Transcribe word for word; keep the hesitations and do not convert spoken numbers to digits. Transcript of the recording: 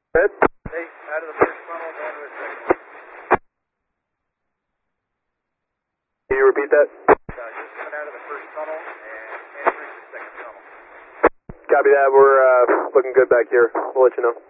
Good. Hey, out of the first tunnel, going to the second one. Can you repeat that? Uh, just coming out of the first tunnel and entering the second tunnel. Copy that. We're uh, looking good back here. We'll let you know.